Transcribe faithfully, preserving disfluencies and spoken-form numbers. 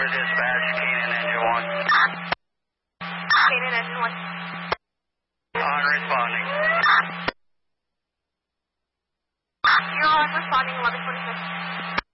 Over dispatch, Canaan engine one. Canaan engine one. On responding. You're on responding eleven twenty-six.